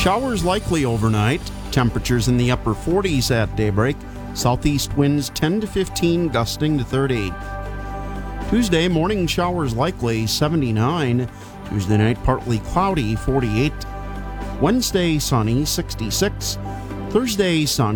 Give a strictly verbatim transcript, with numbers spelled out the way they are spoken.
Showers likely overnight. Temperatures in the upper forties at daybreak. Southeast winds ten to fifteen, gusting to thirty. Tuesday, morning showers likely, seventy-nine. Tuesday night, partly cloudy, forty-eight. Wednesday, sunny, sixty-six. Thursday, sunny.